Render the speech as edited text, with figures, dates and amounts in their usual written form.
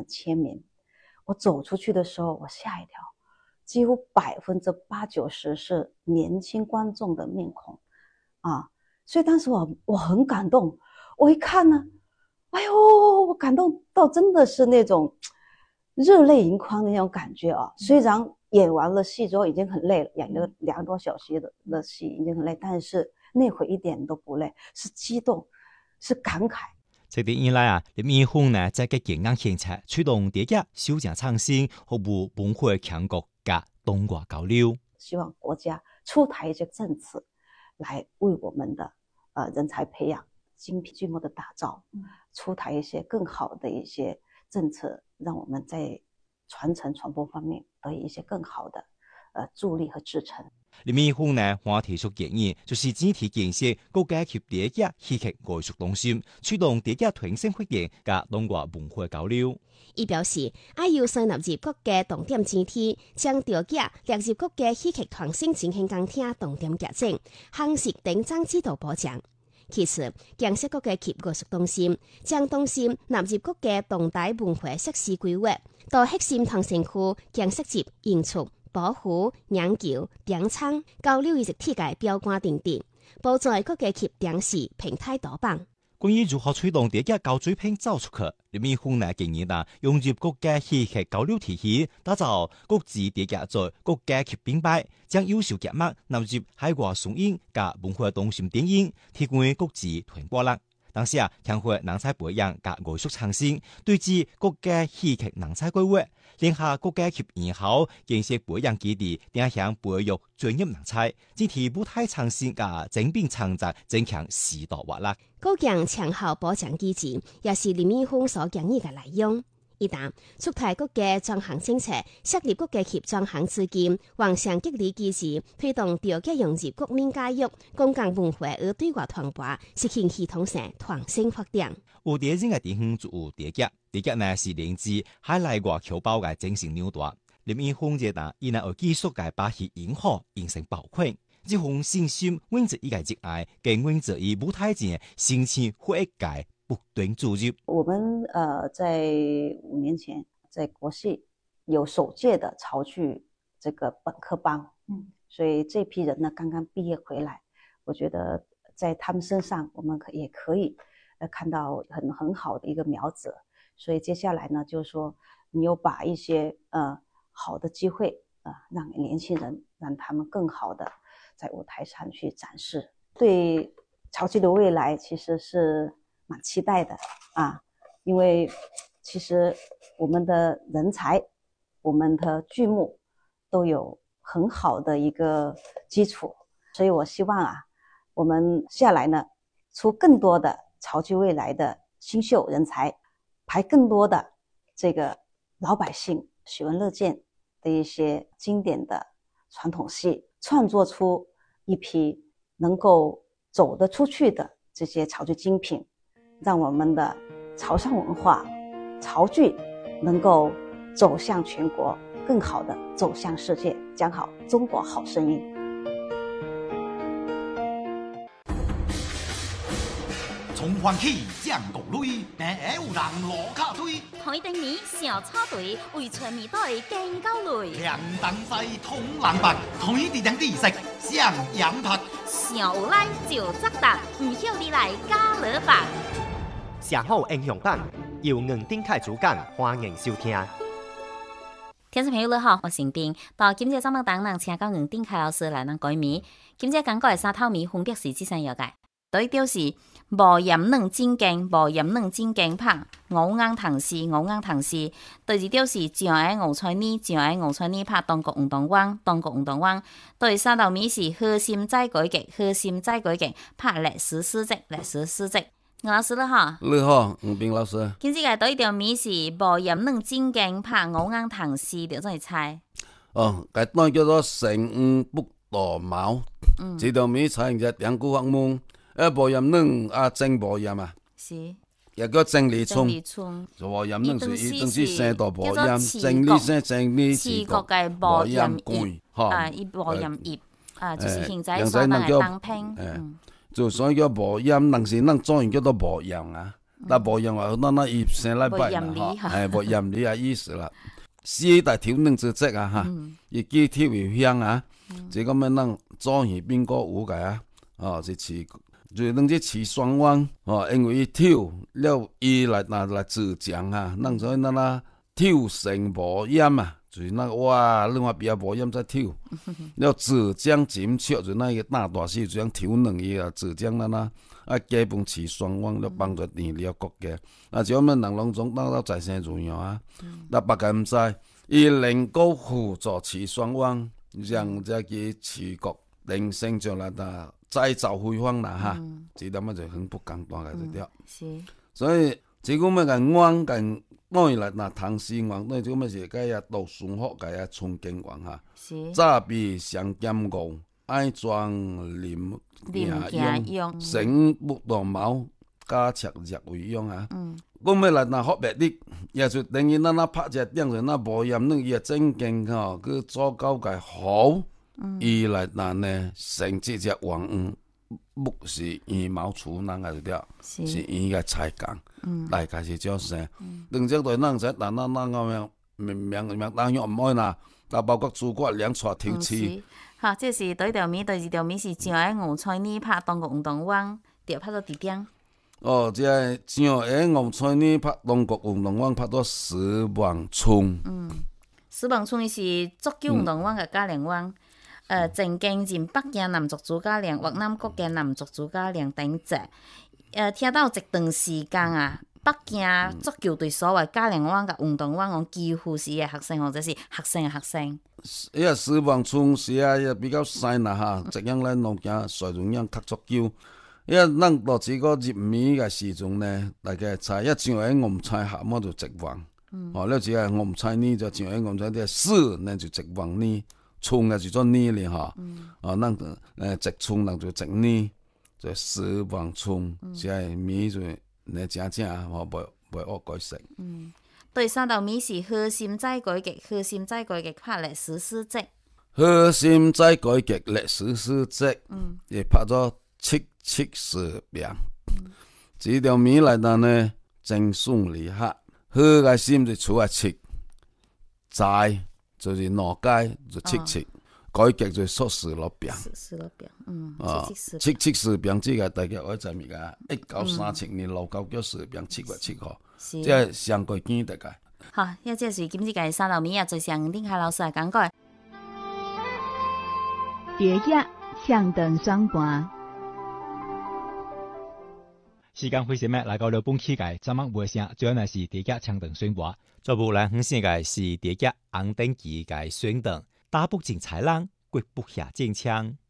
签名。我走出去的时候，我吓一跳，几乎80%-90%是年轻观众的面孔啊！所以当时我很感动，我一看呢，哎呦，我感动到真的是那种热泪盈眶的那种感觉啊！虽然演完了戏之后已经很累了，演了2个多小时的戏已经很累，但是那会一点都不累，是激动，是感慨。 这啲以來林義峰呢，在嘅健康政策推動第一修正創新，服務文化強國嘅東華交流。 希望國家出台一些政策，來為我們的人才培養、精品劇目的打造，出台一些更好的一些政策，讓我們在傳承傳播方面得以一些更好的助力和支撐。 林義峰呢，還提出建議，就是整體建設國家級第一戲劇藝術中心，推動第一團結發展嘅東華文化交流。 伊表示，要優先納入國家重點整體，將調解列入國家戲劇傳承振興工廳重點劇情，夯實等長指導保障。其次，建設國家級藝術中心，將中心納入國家重大文化設施規劃，到核心創新區建設及營造、保護、研究、典藏、交流以及體界標杆等等，保障國家級電視平台多榜。 關於如何推動第一高水平走出去，林義峰呢建議融入國家戲劇交流體系，打造國際第一在國家級品牌，將優秀劇目納入海外上映及文化中心電影，提供國際傳播力。當時強化人才培養及藝術創新，對接國家戲劇人才規劃，聯合國家級院校建設培養基地，定向培育專業人才，整體舞台創新及精品創作，增強時代活力。 高強長效保障機制，也是林義峰所建議嘅內容。一旦出台國家專項政策，設立國家級專項資金，橫向激勵機制，推動調解融入國民教育、公共文化與對外傳播，實現系統性創新發展。 有啲人嘅地方就有調解，調解呢是連自海內外僑胞嘅精神紐帶。林義峰覺得，伊呢有技術嘅把戲演好，形成爆款。這份信心，穩着伊個熱愛，更穩着伊舞台前心情活一界不斷注入。 我們在5年前在國戲有首屆的潮劇這個本科班，所以這批人呢剛剛畢業回來，我覺得在他們身上我們也可以看到很好的一個苗子。所以接下來呢，就是說你有把一些好的機會讓年輕人，讓他們更好的在舞台上去展示。對潮劇的未來其實是蠻期待的啊，因為其實我們的人才、我們的劇目都有很好的一個基礎，所以我希望我們下來呢，出更多的潮劇未來的新秀人才，排更多的這個老百姓喜聞樂見的一些經典的傳統戲，創作出一批能夠走得出去的這些潮劇精品，讓我們的潮汕文化、潮劇能夠走向全國，更好的走向世界，講好中國好聲音。 從歡喜將國淚，但有人落卡推。 台頂面小草堆，為全面隊更高累。 兩燈西通冷白，台地頂地色像羊拍。 小有來就責答，唔曉你來加勒白。 寫好英雄版，由吳丁凱主講，歡迎收聽。 聽眾朋友你好，我是斌。到今日節目當中，請到吳丁凱老師來咱改名。今日講過嘅三套名分別是這三樣嘅，第一條是無鹽軟真經，無鹽軟真經拍五硬唐詩，五硬唐詩。第二條是上海吳川呢，上海吳川呢拍中國運動灣，中國運動灣。第三道名是核心再改革，核心再改革拍歷史史跡，歷史史跡。吳老師你好， 你好，吳斌老師。 今次嘅第一條名是無鹽軟真經拍五硬唐詩，就怎去猜？ 哦，該段叫做成吳不躲矛，這條名採用隻兩句學問。無鹽軟真無鹽啊，是，也叫真理聰。無鹽軟是伊當時生到無鹽，真理生真理是個無鹽罐， 伊無鹽葉，就是現在所講嘅當拼， 就所以叫無鹽，但是咱做人叫做無鹽啊。 但無驗話咱伊生禮拜嘛，無驗理啊意思啦。四大調能之職啊，哈，伊記調又香啊，即咁樣咱做魚邊個有個啊，是飼，就咱即飼雙汪，因為伊調了，伊來自強啊，咱所以咱調成無鹽啊，就是那哇，另外邊無鹽再調，了自強真少，就那個大大細就樣調能伊啊，自強咱基本飼雙汪了幫助治療國家，就咁樣人攏總當到財生如樣啊，但別個毋知，伊能夠輔助飼雙汪，讓這個飼國人生將來再造輝煌啦哈，這點就很不簡單嘅對。所以這個咩個汪個當然啦，唐詩汪，那這個咩是個呀讀書學個呀春景汪哈，早比上劍傲，愛裝林用，成不動毛，加赤日為用啊。講咩啦？學別啲，也就等於咱拍隻電視，咱無鹽，咱也正經吼，佢做到個好，伊來呢成這隻黃不是羽毛出人個條，是伊個才工，大概是這樣。另隻對咱在咱個明當用唔愛啦，但包括諸葛亮帶條刺。 好，這是第一條米，第二條米是上個吳彩妮拍中國運動灣，就拍到幾點？ 這個上個吳彩妮拍中國運動灣拍到石望村。 石望村是足球運動灣嘅嘉年灣。正經前北京男足主教練、越南國嘅男足主教練等者，聽到一段時間啊，北京足球隊所謂嘉年灣嘅運動灣，我幾乎是嘅學生或者是學生嘅學生。 伊個石望村是也比較細啦哈，這樣咱攏驚隨容樣踢足球。因為咱到這個入面嘅時陣呢，大家猜一上個吳彩霞麼就直旺，了這個吳彩妮就上個吳彩妮四呢就直旺呢。村嘅就做呢咧嚇，咱直村人就直呢，就石望村，即係米就你正正吼，袂惡改食。 第三道米是核心再改革，核心再改革拍歷史事蹟。 核心再改革歷史事蹟，亦拍咗7遍。這條米來講呢，真順利哈。核個心就出來7，在。就是農界就7，改革就16遍。 16遍 ，7遍，這個大家我知咪個？1937年勞教局10遍7月7號，即係上過見大概。 好，一這是今次嘅三道米啊，就像丁凱老師嚟講過。 蝶葉向等雙盤。 時間非常咩？嚟到了本期嘅節目尾聲，最後呢是蝶葉向等雙盤。再無來很先嘅是蝶葉紅燈記嘅選等，打不進豺狼，quyết不下戰槍。